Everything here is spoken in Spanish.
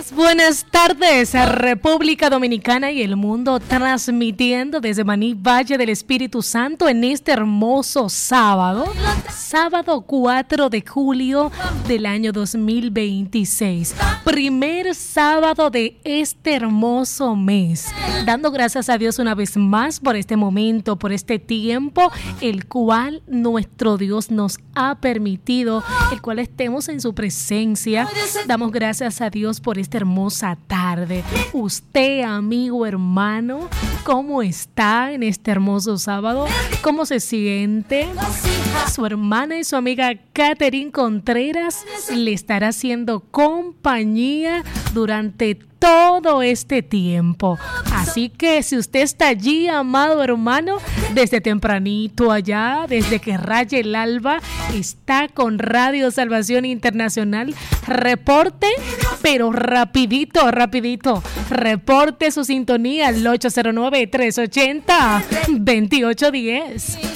Buenas tardes, República Dominicana y el mundo, transmitiendo desde Maní, Valle del Espíritu Santo, en este hermoso sábado 4 de julio del año 2026, primer sábado de este hermoso mes, dando gracias a Dios una vez más por este momento, por este tiempo, el cual nuestro Dios nos ha permitido, el cual estemos en su presencia. Damos gracias a Dios por esta hermosa tarde. Usted, amigo, hermano, ¿cómo está en este hermoso sábado? ¿Cómo se siente? Su hermana y su amiga Catherine Contreras le estará haciendo compañía durante todo este tiempo. Así que si usted está allí, amado hermano, desde tempranito allá, desde que raye el alba, está con Radio Salvación Internacional, reporte, pero rapidito, reporte su sintonía al 809-380-2810.